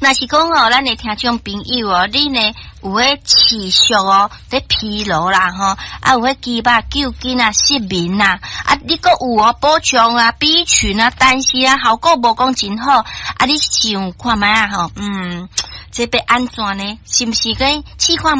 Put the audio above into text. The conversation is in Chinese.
若是讲哦，咱的听众朋友哦，你呢有迄持续哦，在疲劳啦吼，有迄鸡巴救筋啊、失眠啊，你个有哦补充啊、B 群啊，但是啊效果无讲真好，你想看觅啊吼，这要安怎呢？是不是跟试看？